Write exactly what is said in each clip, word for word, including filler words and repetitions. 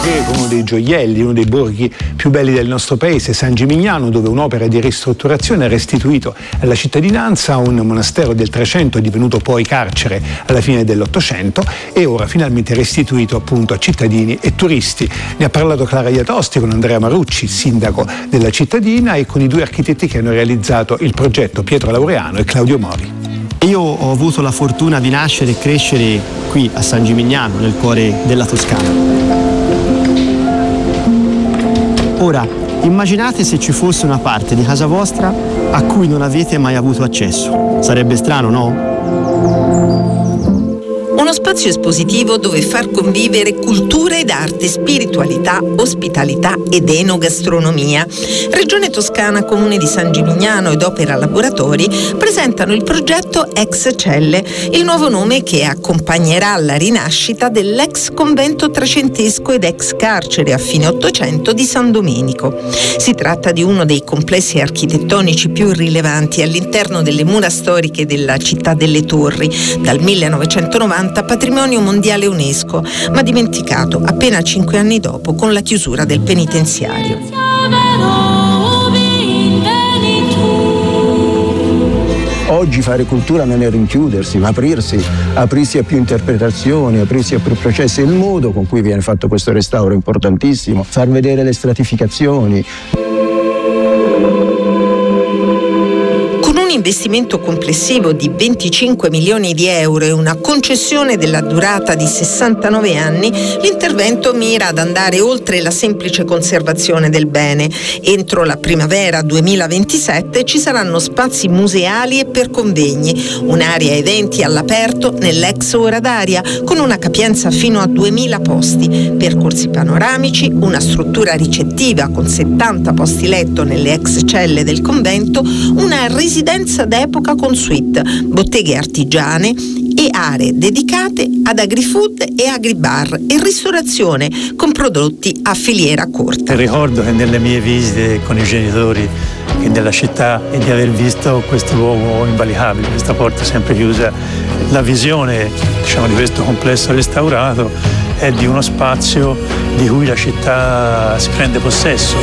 aprire con uno dei gioielli, uno dei borghi più belli del nostro paese, San Gimignano, dove un'opera di ristrutturazione ha restituito alla cittadinanza un monastero del Trecento, divenuto poi carcere alla fine dell'Ottocento, e ora finalmente restituito appunto a cittadini e turisti. Ne ha parlato Clara Iatosti con Andrea Marucci, sindaco della cittadina, e con i due architetti che hanno realizzato il progetto, Pietro Laureano e Claudio Mori. Io ho avuto la fortuna di nascere e crescere qui a San Gimignano, nel cuore della Toscana. Ora, immaginate se ci fosse una parte di casa vostra a cui non avete mai avuto accesso. Sarebbe strano, no? Uno spazio espositivo dove far convivere cultura ed arte, spiritualità, ospitalità ed enogastronomia. Regione Toscana, Comune di San Gimignano ed Opera Laboratori presentano il progetto Ex Celle, il nuovo nome che accompagnerà la rinascita dell'ex convento trecentesco ed ex carcere a fine Ottocento di San Domenico. Si tratta di uno dei complessi architettonici più rilevanti all'interno delle mura storiche della città delle Torri, dal millenovecentonovanta patrimonio mondiale UNESCO, ma dimenticato appena cinque anni dopo con la chiusura del penitenziario. Oggi fare cultura non è rinchiudersi, ma aprirsi, aprirsi a più interpretazioni, aprirsi a più processi. Il modo con cui viene fatto questo restauro è importantissimo, far vedere le stratificazioni. Un investimento complessivo di venticinque milioni di euro e una concessione della durata di sessantanove anni, l'intervento mira ad andare oltre la semplice conservazione del bene. Entro la primavera duemilaventisette ci saranno spazi museali e per convegni, un'area eventi all'aperto nell'ex ora d'aria con una capienza fino a duemila posti, percorsi panoramici, una struttura ricettiva con settanta posti letto nelle ex celle del convento, una residenza d'epoca con suite, botteghe artigiane e aree dedicate ad agri-food e agri-bar e ristorazione con prodotti a filiera corta. Ricordo che nelle mie visite con i genitori che nella città e di aver visto questo luogo invalicabile, questa porta sempre chiusa. La visione, diciamo, di questo complesso restaurato è di uno spazio di cui la città si prende possesso.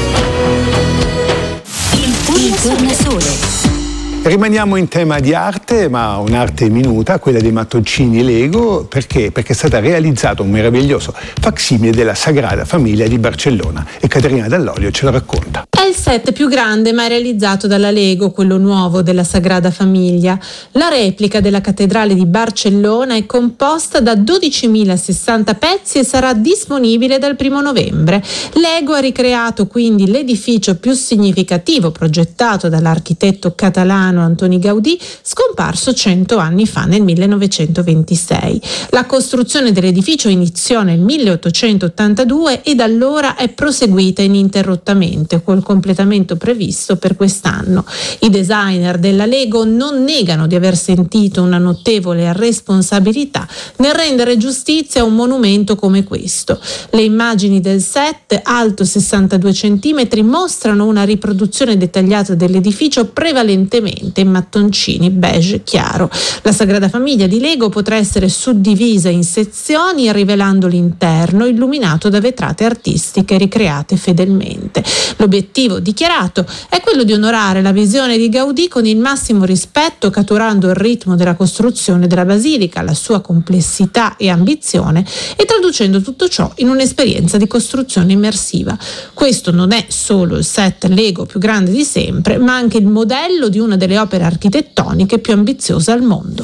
Il tornasole. Rimaniamo in tema di arte, ma un'arte minuta, quella dei mattoncini Lego, perché? Perché è stata realizzato un meraviglioso facsimile della Sagrada Famiglia di Barcellona, e Caterina Dall'Olio ce lo racconta. È il set più grande mai realizzato dalla Lego, quello nuovo della Sagrada Famiglia. La replica della cattedrale di Barcellona è composta da dodicimilasessanta pezzi e sarà disponibile dal primo novembre. Lego ha ricreato quindi l'edificio più significativo progettato dall'architetto catalano Antoni Gaudì, scomparso cento anni fa nel millenovecentoventisei. La costruzione dell'edificio iniziò nel milleottocentottantadue e da allora è proseguita ininterrottamente, col completamento previsto per quest'anno. I designer della Lego non negano di aver sentito una notevole responsabilità nel rendere giustizia a un monumento come questo. Le immagini del set, alto sessantadue centimetri, mostrano una riproduzione dettagliata dell'edificio prevalentemente in mattoncini beige chiaro. La Sagrada Famiglia di Lego potrà essere suddivisa in sezioni, rivelando l'interno illuminato da vetrate artistiche ricreate fedelmente. L'obiettivo dichiarato è quello di onorare la visione di Gaudì con il massimo rispetto, catturando il ritmo della costruzione della basilica, la sua complessità e ambizione, e traducendo tutto ciò in un'esperienza di costruzione immersiva. Questo non è solo il set Lego più grande di sempre, ma anche il modello di una delle opere architettoniche più ambiziose al mondo.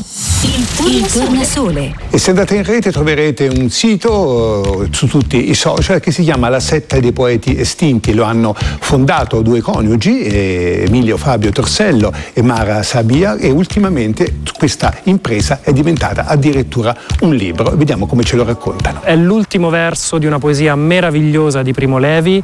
Il tornasole. E se andate in rete troverete un sito uh, su tutti i social che si chiama La Setta dei Poeti Estinti. Lo hanno fondato due coniugi, eh, Emilio Fabio Torsello e Mara Sabia, e ultimamente questa impresa è diventata addirittura un libro. Vediamo come ce lo raccontano. È l'ultimo verso di una poesia meravigliosa di Primo Levi,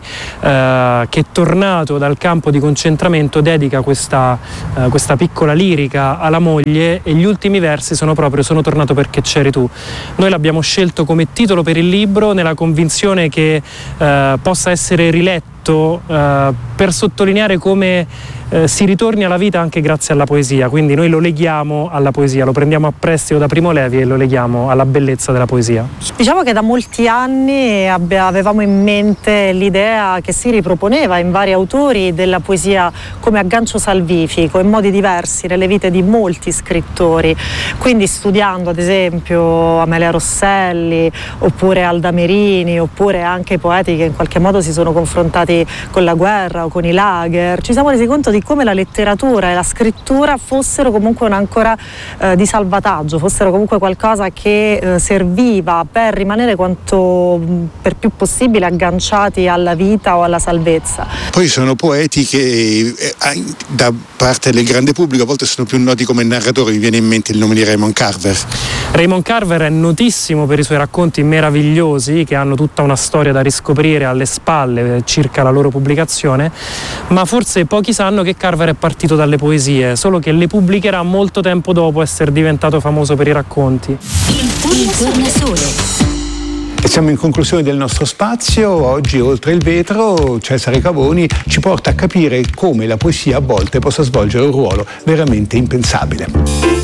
eh, che, tornato dal campo di concentramento, dedica questa, eh, questa piccola lirica alla moglie, e gli ultimi versi sono proprio "Sono tornato perché c'eri tu". Noi l'abbiamo scelto come titolo per il libro nella convinzione che eh, possa essere riletto fatto eh, per sottolineare come eh, si ritorni alla vita anche grazie alla poesia, quindi noi lo leghiamo alla poesia, lo prendiamo a prestito da Primo Levi e lo leghiamo alla bellezza della poesia. Diciamo che da molti anni abbe- avevamo in mente l'idea che si riproponeva in vari autori della poesia come aggancio salvifico in modi diversi nelle vite di molti scrittori, quindi studiando ad esempio Amelia Rosselli oppure Alda Merini oppure anche poeti che in qualche modo si sono confrontati con la guerra o con i lager, ci siamo resi conto di come la letteratura e la scrittura fossero comunque un'ancora eh, di salvataggio, fossero comunque qualcosa che eh, serviva per rimanere quanto mh, per più possibile agganciati alla vita o alla salvezza. Poi sono poeti che eh, da parte del grande pubblico a volte sono più noti come narratori, mi viene in mente il nome di Raymond Carver. Raymond Carver è notissimo per i suoi racconti meravigliosi che hanno tutta una storia da riscoprire alle spalle circa la loro pubblicazione, ma forse pochi sanno che Carver è partito dalle poesie, solo che le pubblicherà molto tempo dopo essere diventato famoso per i racconti. Il tornasole. E siamo in conclusione del nostro spazio. Oggi, oltre il vetro, Cesare Cavoni ci porta a capire come la poesia a volte possa svolgere un ruolo veramente impensabile.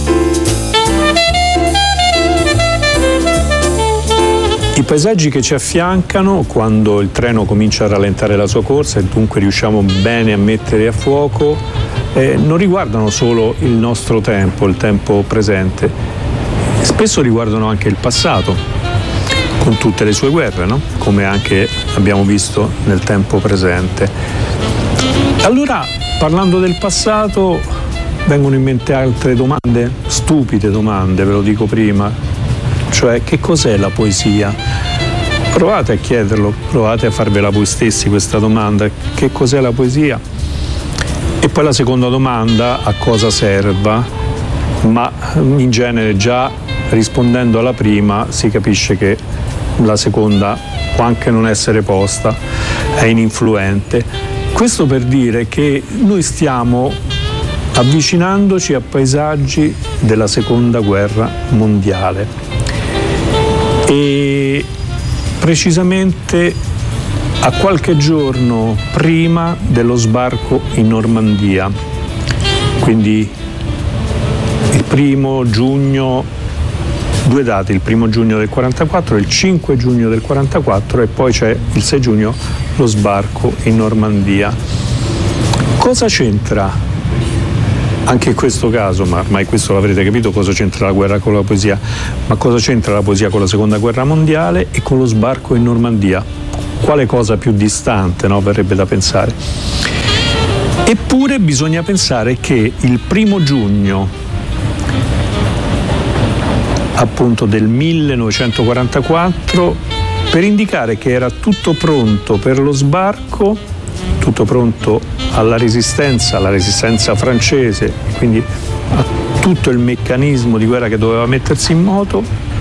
I paesaggi che ci affiancano quando il treno comincia a rallentare la sua corsa e dunque riusciamo bene a mettere a fuoco eh, non riguardano solo il nostro tempo, il tempo presente, spesso riguardano anche il passato, con tutte le sue guerre, no? Come anche abbiamo visto nel tempo presente. Allora, parlando del passato, vengono in mente altre domande, stupide domande, ve lo dico prima. Cioè, che cos'è la poesia? Provate a chiederlo, provate a farvela voi stessi questa domanda, che cos'è la poesia? E poi la seconda domanda, a cosa serva? Ma in genere già rispondendo alla prima si capisce che la seconda può anche non essere posta, è ininfluente. Questo per dire che noi stiamo avvicinandoci a paesaggi della seconda guerra mondiale. E precisamente a qualche giorno prima dello sbarco in Normandia, quindi il primo giugno, due date, il primo giugno del quarantaquattro e il cinque giugno del quarantaquattro, e poi c'è il sei giugno lo sbarco in Normandia. Cosa c'entra? Anche in questo caso, ma ormai questo l'avrete capito, cosa c'entra la guerra con la poesia, ma cosa c'entra la poesia con la seconda guerra mondiale e con lo sbarco in Normandia? Quale cosa più distante, no? Verrebbe da pensare. Eppure bisogna pensare che il primo giugno appunto del millenovecentoquarantaquattro, per indicare che era tutto pronto per lo sbarco, tutto pronto alla resistenza, alla resistenza francese, quindi a tutto il meccanismo di guerra che doveva mettersi in moto,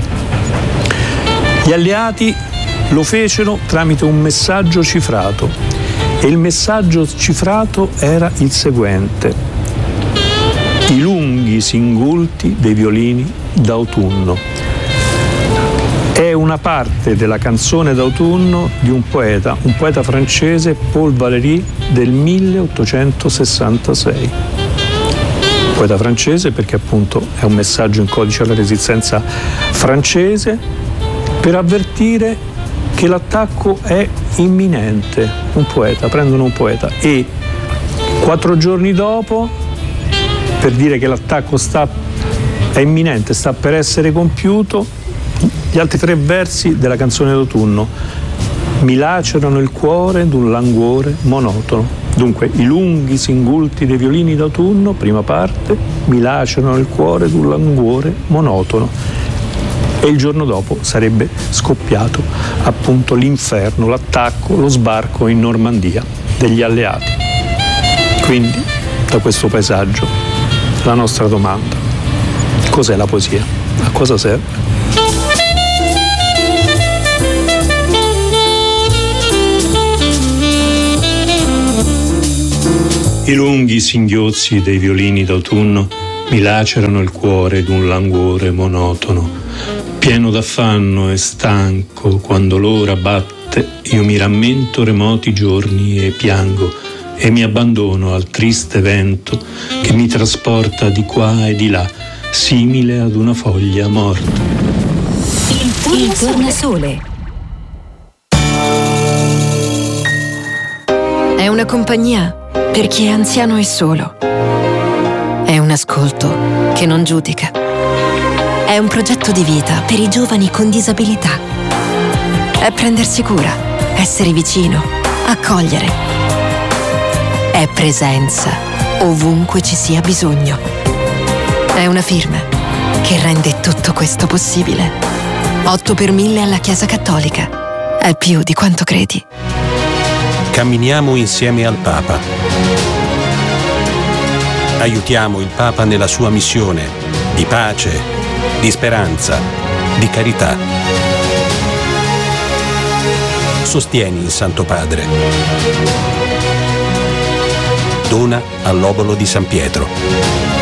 gli alleati lo fecero tramite un messaggio cifrato, e il messaggio cifrato era il seguente: i lunghi singulti dei violini d'autunno. È una parte della canzone d'autunno di un poeta, un poeta francese, Paul Valéry, del milleottocentosessantasei. Poeta francese perché appunto è un messaggio in codice alla resistenza francese per avvertire che l'attacco è imminente. Un poeta, prendono un poeta, e quattro giorni dopo, per dire che l'attacco sta, è imminente, sta per essere compiuto, gli altri tre versi della canzone d'autunno: mi lacerano il cuore d'un languore monotono. Dunque, i lunghi singulti dei violini d'autunno, prima parte, mi lacerano il cuore d'un languore monotono. E il giorno dopo sarebbe scoppiato appunto l'inferno, l'attacco, lo sbarco in Normandia degli alleati. Quindi, da questo paesaggio, la nostra domanda: cos'è la poesia? A cosa serve? I lunghi singhiozzi dei violini d'autunno mi lacerano il cuore d'un languore monotono, pieno d'affanno e stanco quando l'ora batte notte io mi rammento remoti giorni e piango e mi abbandono al triste vento che mi trasporta di qua e di là, simile ad una foglia morta. Il tornasole. È una compagnia per chi è anziano e solo. È un ascolto che non giudica. È un progetto di vita per i giovani con disabilità. È prendersi cura, essere vicino, accogliere. È presenza ovunque ci sia bisogno. È una firma che rende tutto questo possibile. otto per mille alla Chiesa Cattolica. È più di quanto credi. Camminiamo insieme al Papa. Aiutiamo il Papa nella sua missione di pace, di speranza, di carità. Sostieni il Santo Padre. Dona all'Obolo di San Pietro.